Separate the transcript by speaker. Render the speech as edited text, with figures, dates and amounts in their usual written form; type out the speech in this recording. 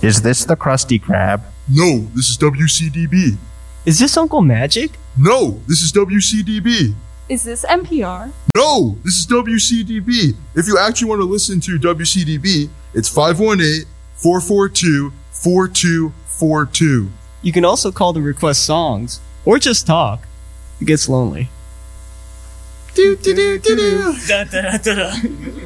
Speaker 1: Is this the Krusty Krab?
Speaker 2: No, this is WCDB.
Speaker 3: Is this Uncle Magic?
Speaker 2: No, this is WCDB.
Speaker 4: Is this NPR?
Speaker 2: No, this is WCDB. If you actually want to listen to WCDB, it's 518-442-4242.
Speaker 3: You can also call to request songs, or just talk. It gets lonely.
Speaker 5: Do do do do do.
Speaker 3: Da, da, da, da.